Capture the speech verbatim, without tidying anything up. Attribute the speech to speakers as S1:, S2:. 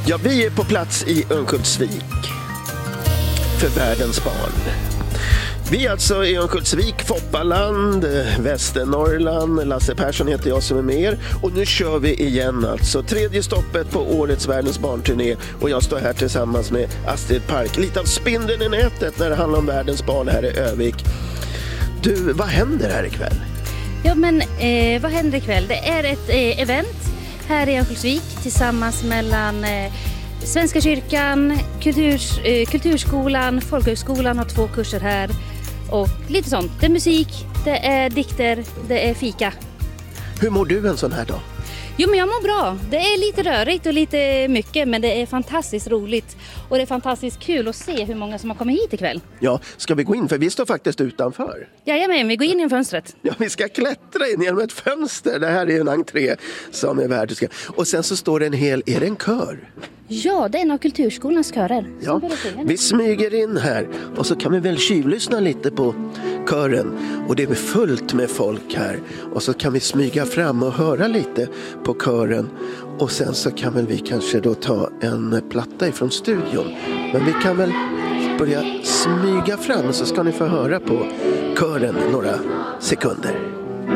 S1: Ja, vi är på plats i Örnsköldsvik för världens barn. Vi är alltså i Örnsköldsvik, Foppaland, Västernorrland. Lasse Persson heter jag som är med er. Och nu kör vi igen alltså. Tredje stoppet på årets världens barnturné. Och jag står här tillsammans med Astrid Park. Lite av spindeln i nätet när det handlar om världens barn här i Övik. Du, vad händer här ikväll?
S2: Ja, men eh, vad händer ikväll? Det är ett eh, event här i Örnsköldsvik tillsammans mellan eh, Svenska kyrkan, kulturs, eh, Kulturskolan, Folkhögskolan har två kurser här. Och lite sånt. Det är musik, det är dikter, det är fika.
S1: Hur mår du en sån här dag?
S2: Jo, men jag mår bra. Det är lite rörigt och lite mycket, men det är fantastiskt roligt. Och det är fantastiskt kul att se hur många som har kommit hit ikväll.
S1: Ja, ska vi gå in? För vi står faktiskt utanför.
S2: Jajamän, vi går in i fönstret.
S1: Ja, vi ska klättra in genom ett fönster. Det här är en entré som är värd. Och sen så står det en hel, är det en kör?
S2: Ja, det är en av Kulturskolans körer.
S1: Ja, vi smyger in här och så kan vi väl tjuvlyssna lite på kören. Och det är fullt med folk här. Och så kan vi smyga fram och höra lite på kören. Och sen så kan väl vi kanske då ta en platta ifrån studion. Men vi kan väl börja smyga fram så ska ni få höra på kören några sekunder.